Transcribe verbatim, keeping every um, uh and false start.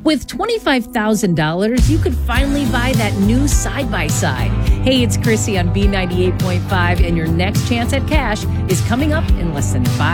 With twenty-five thousand dollars, you could finally buy that new side-by-side. Hey, it's Chrissy on B ninety-eight point five, and your next chance at cash is coming up in less than five